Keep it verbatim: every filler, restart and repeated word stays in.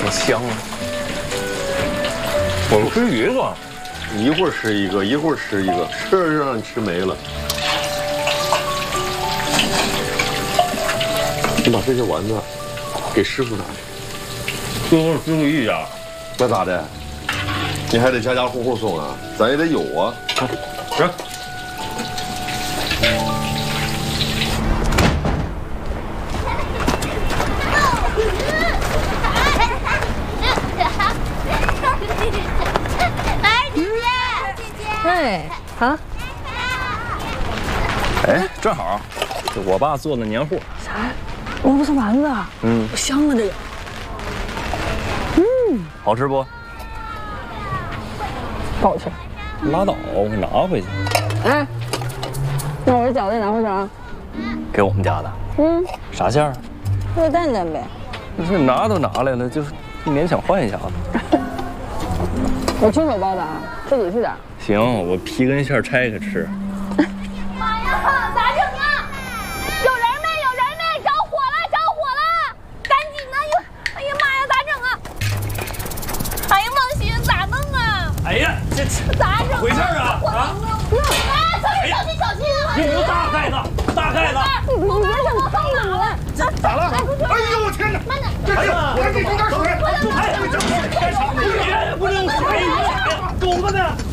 多香啊！我们吃鱼吧， 一会儿吃一个，一会儿吃一个，吃着就让你吃没了。你把这些丸子给师傅拿去。 最后师傅一家， 那咋的？你还得家家户户送啊，咱也得有啊。 是。 哎，啊！ 哎，正好，这我爸做的年货。 啥？萝卜丝丸子。嗯，香啊这个。嗯， 好吃不？ 不好吃。 拉倒，我给拿回去。 哎，那我这饺子也拿回去啊。 给我们家的。 嗯。 啥馅儿？ 热蛋蛋呗。 不是拿都拿来了，就是勉强换一下子。 我亲手包的啊，自己吃点。 行，我皮跟馅拆开吃。 妈呀，咋整啊？有人没？有人没？着火了，着火了！赶紧的！哟，哎呀妈呀，咋整啊？哎呀，王鑫，咋弄啊？ 哎呀，这这咋整？ 咋回事啊？ 啊！哎，小心小心小心！ 有大盖子，大盖子！ 你别整我放哪了？ 这咋了？ 哎呦我天哪！ 慢点！ 哎呀，赶紧弄点水！ 哎，不能水，狗子呢？